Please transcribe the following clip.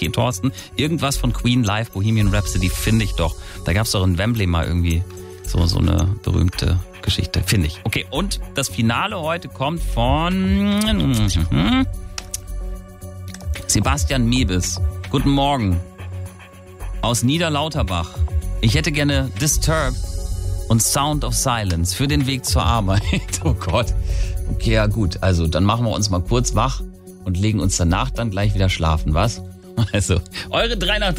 Okay, Thorsten, irgendwas von Queen live, Bohemian Rhapsody finde ich doch. Da gab es doch in Wembley mal irgendwie so eine berühmte Geschichte, finde ich. Okay, und das Finale heute kommt von Sebastian Mebes. Guten Morgen. Aus Niederlauterbach. Ich hätte gerne Disturbed und Sound of Silence für den Weg zur Arbeit. Oh Gott. Okay, ja gut. Also, dann machen wir uns mal kurz wach und legen uns danach dann gleich wieder schlafen, was? Also, eure 3 nach